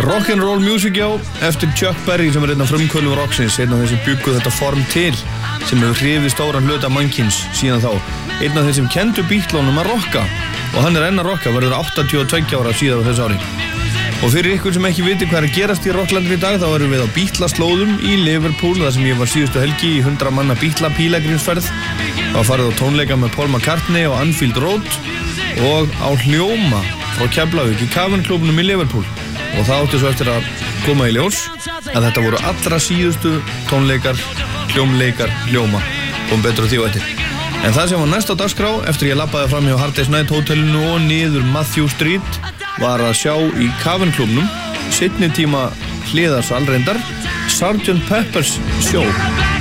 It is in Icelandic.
Rock'n'roll music, já, eftir Chuck Berry sem einn af frumkvöðlum rocksins, einn af þeir sem bjuggu þetta form til, sem hefur hrifið stóran hluta mannkyns síðan þá, einn af þeir sem kendu Beatlunum að rocka, og hann enn að rocka, verður 82 ára síðar á þessu ári. Og fyrir ykkur sem ekki viti hvað að gerast í Rocklandinu í dag, þá erum við á Beatlaslóðum í Liverpool, þar sem ég var síðustu helgi í 100 manna Beatla-pílagrímsferð. Það var farið á tónleika með Paul McCartney á Anfield Road og á hljóma frá Keflavík í Cavern klúbbnum í Liverpool. Og það átti svo eftir að koma í ljós að þetta voru allra síðustu tónleikar, hljóma, kom betur á því og eftir. En það sem var næst á dagskrá, eftir ég labbaði fram hjá Hard Day's Night hótelinu og niður Matthew Street, var að sjá í Cavern klúbbnum, seinni tíma hliðarsal reyndar, Sgt. Pepper's Show.